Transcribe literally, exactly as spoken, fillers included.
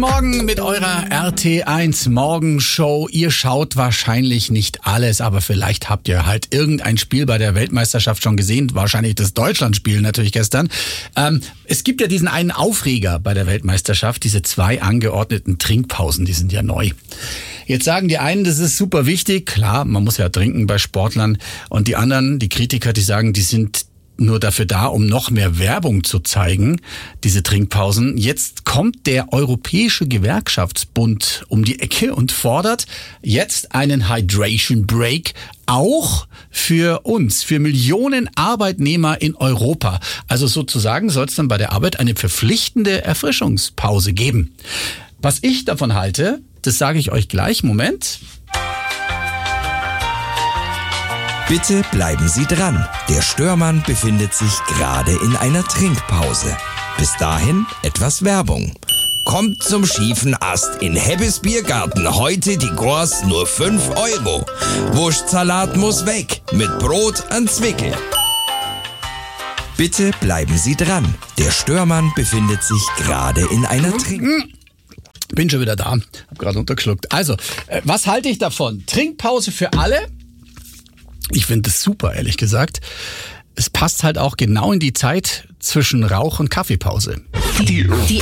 Morgen mit eurer R T eins Morgenshow. Ihr schaut wahrscheinlich nicht alles, aber vielleicht habt ihr halt irgendein Spiel bei der Weltmeisterschaft schon gesehen. Wahrscheinlich das Deutschlandspiel natürlich gestern. Ähm, es gibt ja diesen einen Aufreger bei der Weltmeisterschaft, diese zwei angeordneten Trinkpausen, die sind ja neu. Jetzt sagen die einen, das ist super wichtig. Klar, man muss ja trinken bei Sportlern. Und die anderen, die Kritiker, die sagen, die sind nur dafür da, um noch mehr Werbung zu zeigen, diese Trinkpausen. Jetzt kommt der Europäische Gewerkschaftsbund um die Ecke und fordert jetzt einen Hydration Break auch für uns, für Millionen Arbeitnehmer in Europa. Also sozusagen soll es dann bei der Arbeit eine verpflichtende Erfrischungspause geben. Was ich davon halte, das sage ich euch gleich. Moment. Bitte bleiben Sie dran. Der Störmann befindet sich gerade in einer Trinkpause. Bis dahin etwas Werbung. Kommt zum schiefen Ast in Hebbes Biergarten. Heute die Gors nur fünf Euro. Wurstsalat muss weg. Mit Brot an Zwickel. Bitte bleiben Sie dran. Der Störmann befindet sich gerade in einer Trinkpause. Bin schon wieder da. Hab gerade untergeschluckt. Also, äh, was halte ich davon? Trinkpause für alle? Ich finde das super, ehrlich gesagt. Es passt halt auch genau in die Zeit zwischen Rauch- und Kaffeepause. Die, die